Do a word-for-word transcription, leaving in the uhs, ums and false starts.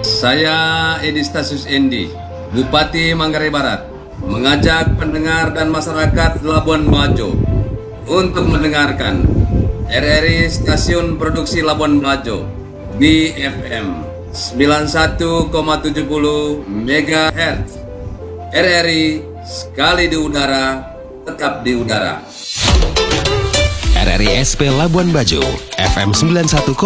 Saya Edi Stasius Endi, Bupati Manggarai Barat, mengajak pendengar dan masyarakat Labuan Bajo untuk mendengarkan R R I Stasiun Produksi Labuan Bajo di F M sembilan puluh satu koma tujuh puluh megahertz. R R I sekali di udara, tetap di udara. R R I S P Labuan Bajo, F M sembilan puluh satu